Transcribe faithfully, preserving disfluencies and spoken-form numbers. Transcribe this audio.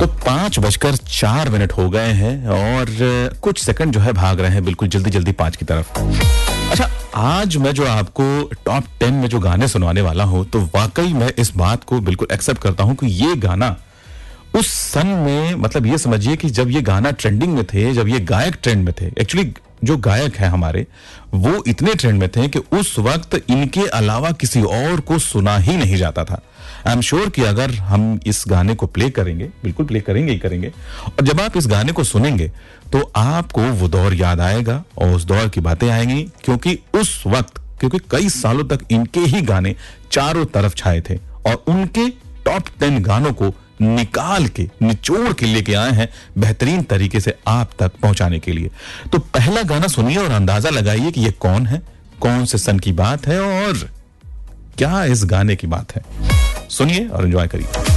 तो पांच बजकर चार मिनट हो गए हैं और कुछ सेकंड जो है भाग रहे हैं बिल्कुल जल्दी जल्दी पांच की तरफ। अच्छा, आज मैं जो आपको टॉप टेन में जो गाने सुनवाने वाला हूं, तो वाकई मैं इस बात को बिल्कुल एक्सेप्ट करता हूं कि ये गाना उस सन में, मतलब ये समझिए कि जब ये गाना ट्रेंडिंग में थे, जब ये गायक ट्रेंड में थे, एक्चुअली जो गायक है हमारे वो इतने ट्रेंड में थे कि उस वक्त इनके अलावा किसी और को सुना ही नहीं जाता था। आई एम श्योर कि अगर हम इस गाने को प्ले करेंगे, बिल्कुल प्ले करेंगे ही करेंगे, और जब आप इस गाने को सुनेंगे तो आपको वो दौर याद आएगा और उस दौर की बातें आएंगी, क्योंकि उस वक्त, क्योंकि कई सालों तक इनके ही गाने चारों तरफ छाए थे और उनके टॉप टेन गानों को निकाल के, निचोड़ के लेके आए हैं बेहतरीन तरीके से आप तक पहुंचाने के लिए। तो पहला गाना सुनिए और अंदाजा लगाइए कि ये कौन है, कौन से सन की बात है और क्या इस गाने की बात है। सुनिए और एंजॉय करिए।